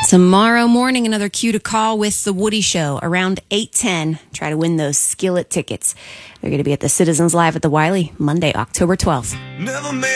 Tomorrow morning, another cue to call with The Woody Show around 8:10. Try to win those Skillet tickets. They're going to be at the Citizens Live at the Wiley Monday, October 12th. Never made